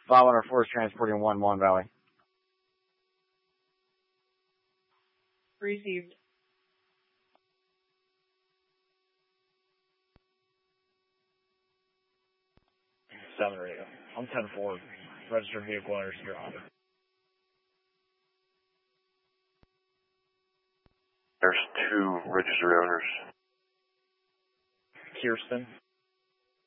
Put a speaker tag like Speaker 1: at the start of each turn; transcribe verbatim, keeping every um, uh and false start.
Speaker 1: five one four is transporting one one Valley.
Speaker 2: Received.
Speaker 3: seven radio. I'm ten four. Registered vehicle owners here on it.
Speaker 4: There's two registered owners.
Speaker 3: Kirsten.